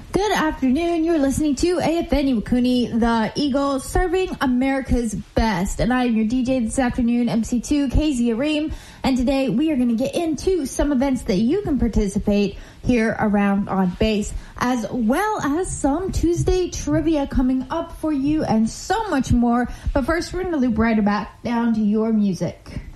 Good afternoon. You're listening to AFN Iwakuni, the Eagle, serving America's best. And I'm your DJ this afternoon, MC2, KZ Areem. And today we are going to get into some events that you can participate here around on base, as well as some Tuesday trivia coming up for you and so much more. But first, we're going to loop right back down to your music.